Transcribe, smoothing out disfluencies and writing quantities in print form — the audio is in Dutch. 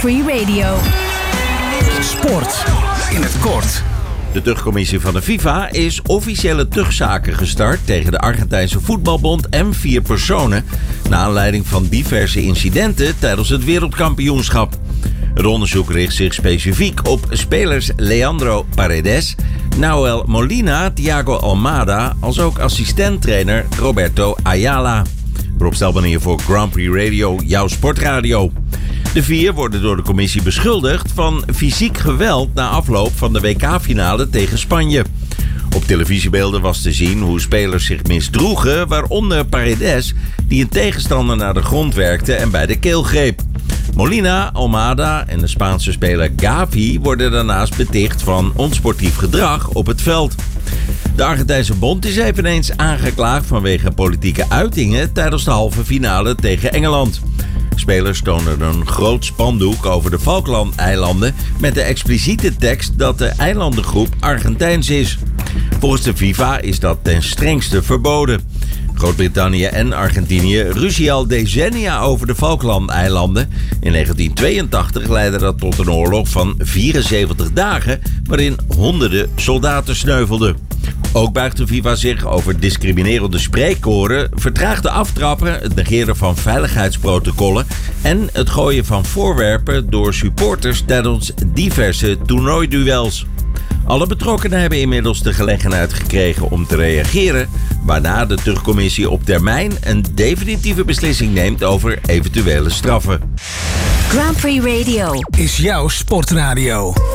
Prix Radio. Sport in het kort. De tuchtcommissie van de FIFA is officiële tuchtzaken gestart tegen de Argentijnse voetbalbond en 4 personen, naar aanleiding van diverse incidenten tijdens het wereldkampioenschap. Het onderzoek richt zich specifiek op spelers Leandro Paredes, Nahuel Molina, Thiago Almada, als ook assistenttrainer Roberto Ayala. Rob Stelman hier voor Grand Prix Radio, jouw sportradio. De 4 worden door de commissie beschuldigd van fysiek geweld na afloop van de WK-finale tegen Spanje. Op televisiebeelden was te zien hoe spelers zich misdroegen, waaronder Paredes, die een tegenstander naar de grond werkte en bij de keel greep. Molina, Almada en de Spaanse speler Gavi worden daarnaast beticht van onsportief gedrag op het veld. De Argentijnse bond is eveneens aangeklaagd vanwege politieke uitingen tijdens de halve finale tegen Engeland. Spelers tonen een groot spandoek over de Falklandeilanden met de expliciete tekst dat de eilandengroep Argentijns is. Volgens de FIFA is dat ten strengste verboden. Groot-Brittannië en Argentinië ruzien al decennia over de Falklandeilanden. In 1982 leidde dat tot een oorlog van 74 dagen waarin honderden soldaten sneuvelden. Ook buigt de FIFA zich over discriminerende spreekkoren, vertraagde aftrappen, het negeren van veiligheidsprotocollen en het gooien van voorwerpen door supporters tijdens diverse toernooiduels. Alle betrokkenen hebben inmiddels de gelegenheid gekregen om te reageren, waarna de tuchtcommissie op termijn een definitieve beslissing neemt over eventuele straffen. Grand Prix Radio Is jouw sportradio.